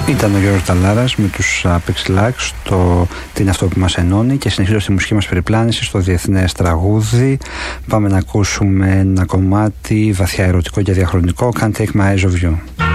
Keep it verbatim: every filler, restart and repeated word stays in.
Ήταν ο Γιώργος Ταλάρας με τους Apex Lax, το «Τι είναι αυτό που μας ενώνει», και συνεχίζω στη μουσική μας περιπλάνηση στο διεθνές τραγούδι. Πάμε να ακούσουμε ένα κομμάτι βαθιά ερωτικό και διαχρονικό, Can't Take My Eyes Off You.